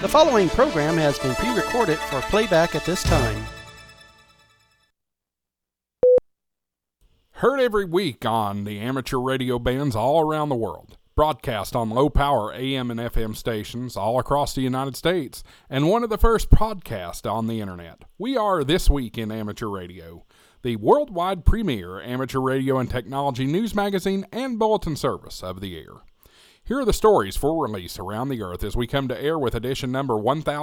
The following program has been pre-recorded for playback at this time. Heard every week on the amateur radio bands all around the world. Broadcast on low-power AM and FM stations all across the United States, and one of the first podcasts on the Internet. We are This Week in Amateur Radio, the worldwide premier amateur radio and technology news magazine and bulletin service of the air. Here are the stories for release around the earth as we come to air with edition number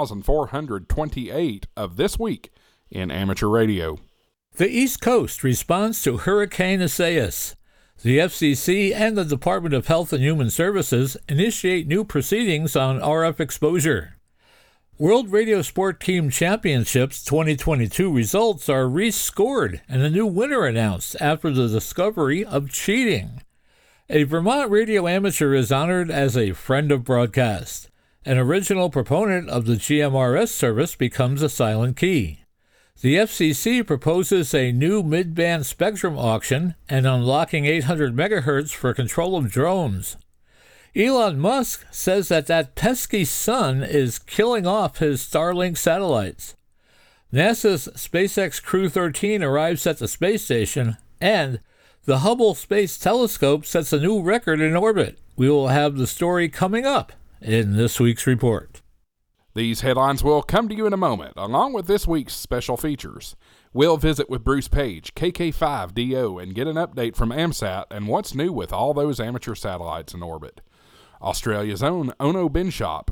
1428 of This Week in Amateur Radio. The East Coast responds to Hurricane Isaias. The FCC and the Department of Health and Human Services initiate new proceedings on RF exposure. World Radio Sport Team Championships 2022 results are rescored and a new winner announced after the discovery of cheating. A Vermont radio amateur is honored as a friend of broadcast. An original proponent of the GMRS service becomes a silent key. The FCC proposes a new mid-band spectrum auction and unlocking 800 megahertz for control of drones. Elon Musk says that pesky sun is killing off his Starlink satellites. NASA's SpaceX Crew 13 arrives at the space station, and the Hubble Space Telescope sets a new record in orbit. We will have the story coming up in this week's report. These headlines will come to you in a moment, along with this week's special features. We'll visit with Bruce Page, KK5DO, and get an update from AMSAT and what's new with all those amateur satellites in orbit. Australia's own Ono Binshop,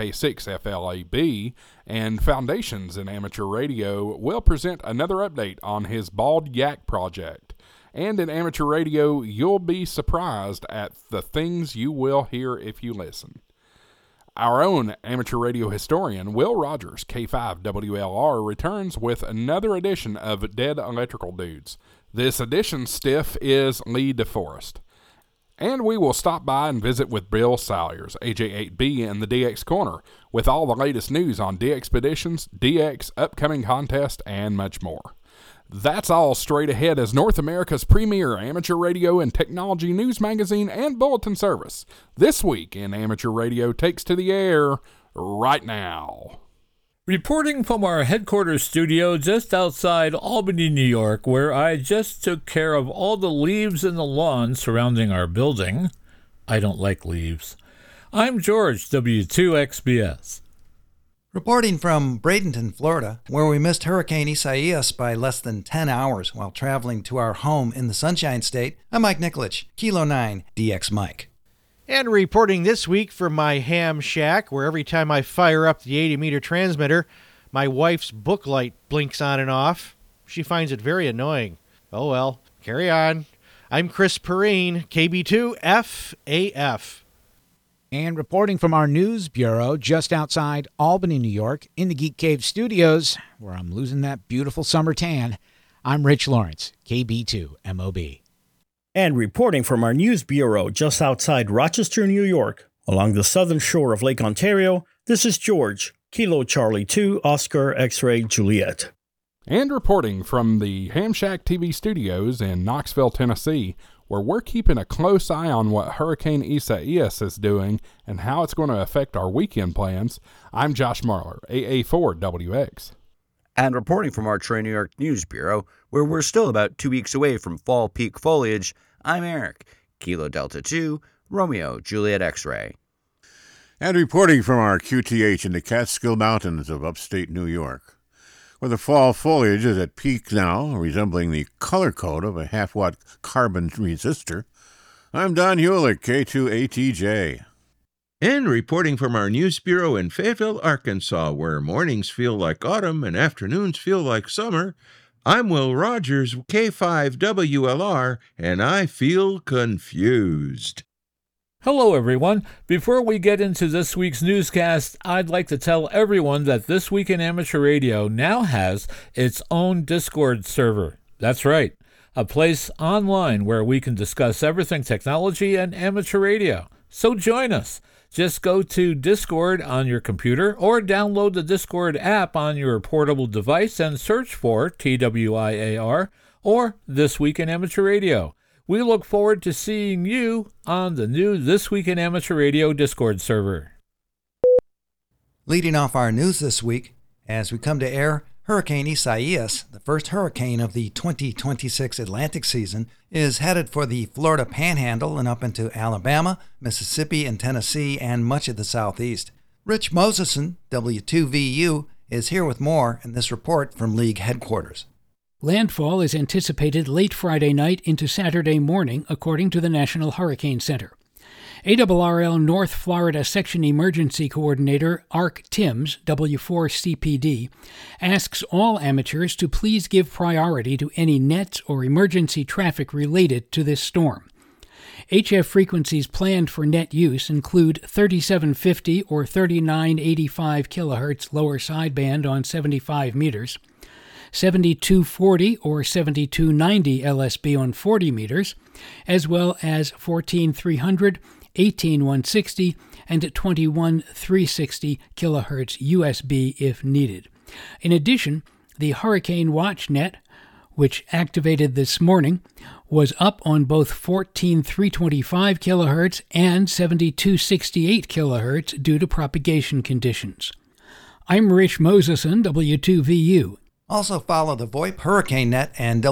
VK6FLAB, and Foundations in Amateur Radio will present another update on his Bald Yak project. And in amateur radio, you'll be surprised at the things you will hear if you listen. Our own amateur radio historian, Will Rogers, K5WLR, returns with another edition of Dead Electrical Dudes. This edition's stiff is Lee DeForest. And we will stop by and visit with Bill Salyers, AJ8B in the DX Corner, with all the latest news on DXpeditions, DX, upcoming contest, and much more. That's all straight ahead as North America's premier amateur radio and technology news magazine and bulletin service. This Week in Amateur Radio takes to the air right now. Reporting from our headquarters studio just outside Albany, New York, where I just took care of all the leaves in the lawn surrounding our building. I don't like leaves. I'm George, W2XBS. Reporting from Bradenton, Florida, where we missed Hurricane Isaias by less than 10 hours while traveling to our home in the Sunshine State, I'm Mike Nikolic, Kilo 9, DX Mike. And reporting this week from my ham shack, where every time I fire up the 80-meter transmitter, my wife's book light blinks on and off. She finds it very annoying. Oh well, carry on. I'm Chris Perrine, KB2FAF. And reporting from our news bureau just outside Albany, New York, in the Geek Cave studios, where I'm losing that beautiful summer tan, I'm Rich Lawrence, KB2MOB. And reporting from our news bureau just outside Rochester, New York, along the southern shore of Lake Ontario, this is George, Kilo Charlie 2, Oscar X-Ray Juliet. And reporting from the Ham Shack TV studios in Knoxville, Tennessee, where we're keeping a close eye on what Hurricane Isaias is doing and how it's going to affect our weekend plans, I'm Josh Marler, AA4WX. And reporting from our Troy, New York News Bureau, where we're still about 2 weeks away from fall peak foliage, I'm Eric, Kilo Delta 2, Romeo Juliet X-Ray. And reporting from our QTH in the Catskill Mountains of upstate New York, where the fall foliage is at peak now, resembling the color code of a half-watt carbon resistor, I'm Don Hewlett, K2ATJ. And reporting from our news bureau in Fayetteville, Arkansas, where mornings feel like autumn and afternoons feel like summer, I'm Will Rogers, K5WLR, and I feel confused. Hello, everyone. Before we get into this week's newscast, I'd like to tell everyone that This Week in Amateur Radio now has its own Discord server. That's right, a place online where we can discuss everything technology and amateur radio. So join us. Just go to Discord on your computer or download the Discord app on your portable device and search for TWIAR or This Week in Amateur Radio. We look forward to seeing you on the new This Week in Amateur Radio Discord server. Leading off our news this week, as we come to air, Hurricane Isaias, the first hurricane of the 2026 Atlantic season, is headed for the Florida Panhandle and up into Alabama, Mississippi, and Tennessee, and much of the Southeast. Rich Moseson, W2VU, is here with more in this report from League headquarters. Landfall is anticipated late Friday night into Saturday morning, according to the National Hurricane Center. ARRL North Florida Section Emergency Coordinator Ark Timms, W4CPD, asks all amateurs to please give priority to any nets or emergency traffic related to this storm. HF frequencies planned for net use include 3750 or 3985 kHz lower sideband on 75 meters, 7240 or 7290 LSB on 40 meters, as well as 14300, 18160, and 21360 kHz USB if needed. In addition, the Hurricane Watch Net, which activated this morning, was up on both 14325 kHz and 7268 kHz due to propagation conditions. I'm Rich Moseson, W2VU. Also follow the VoIP Hurricane Net and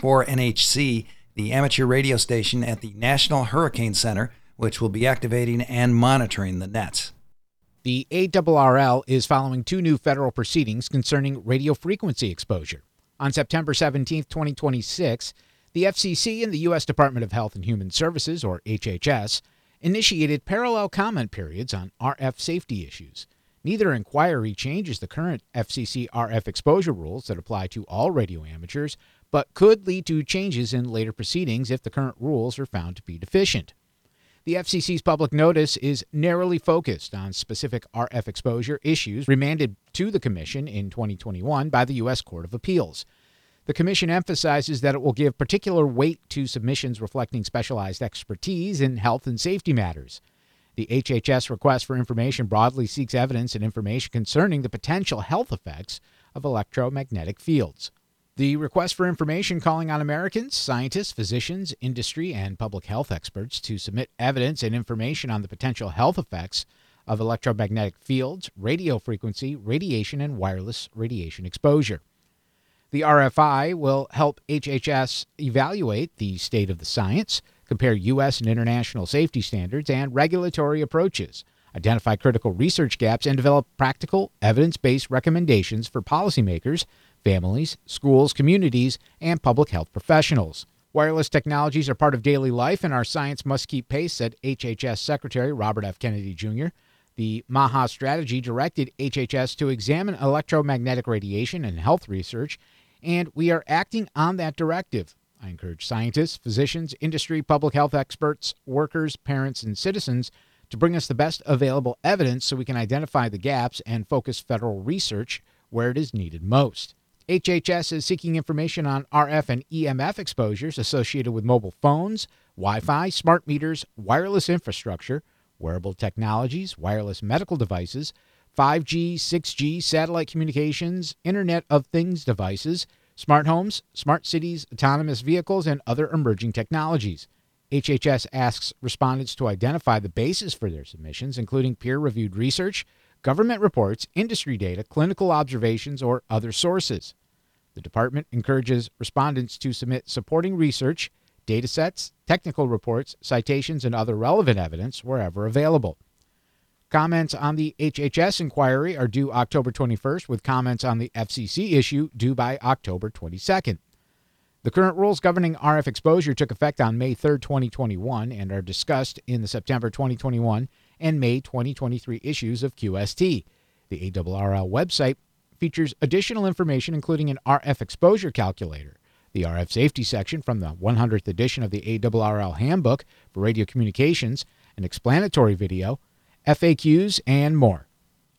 WX4NHC, the amateur radio station at the National Hurricane Center, which will be activating and monitoring the nets. The ARRL is following two new federal proceedings concerning radio frequency exposure. On September 17, 2026, the FCC and the U.S. Department of Health and Human Services, or HHS, initiated parallel comment periods on RF safety issues. Neither inquiry changes the current FCC RF exposure rules that apply to all radio amateurs, but could lead to changes in later proceedings if the current rules are found to be deficient. The FCC's public notice is narrowly focused on specific RF exposure issues remanded to the Commission in 2021 by the U.S. Court of Appeals. The Commission emphasizes that it will give particular weight to submissions reflecting specialized expertise in health and safety matters. The HHS request for information broadly seeks evidence and information concerning the potential health effects of electromagnetic fields. The request for information calling on Americans, scientists, physicians, industry, and public health experts to submit evidence and information on the potential health effects of electromagnetic fields, radio frequency, radiation, and wireless radiation exposure. The RFI will help HHS evaluate the state of the science, compare U.S. and international safety standards and regulatory approaches, identify critical research gaps, and develop practical, evidence-based recommendations for policymakers, families, schools, communities, and public health professionals. Wireless technologies are part of daily life, and our science must keep pace, said HHS Secretary Robert F. Kennedy, Jr. The MAHA strategy directed HHS to examine electromagnetic radiation and health research, and we are acting on that directive. I encourage scientists, physicians, industry, public health experts, workers, parents, and citizens to bring us the best available evidence so we can identify the gaps and focus federal research where it is needed most. HHS is seeking information on RF and EMF exposures associated with mobile phones, Wi-Fi, smart meters, wireless infrastructure, wearable technologies, wireless medical devices, 5G, 6G, satellite communications, Internet of Things devices, smart homes, smart cities, autonomous vehicles, and other emerging technologies. HHS asks respondents to identify the basis for their submissions, including peer-reviewed research, government reports, industry data, clinical observations, or other sources. The department encourages respondents to submit supporting research, data sets, technical reports, citations, and other relevant evidence wherever available. Comments on the HHS inquiry are due October 21st, with comments on the FCC issue due by October 22nd. The current rules governing RF exposure took effect on May 3, 2021, and are discussed in the September 2021 and May 2023 issues of QST. The ARRL website features additional information, including an RF exposure calculator, the RF safety section from the 100th edition of the ARRL Handbook for Radio Communications, an explanatory video, FAQs, and more.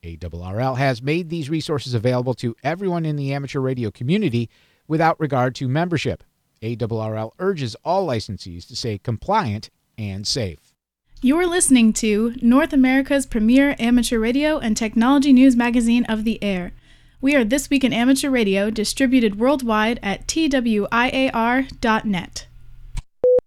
ARRL has made these resources available to everyone in the amateur radio community without regard to membership. ARRL urges all licensees to stay compliant and safe. You're listening to North America's premier amateur radio and technology news magazine of the air. We are This Week in Amateur Radio, distributed worldwide at twiar.net.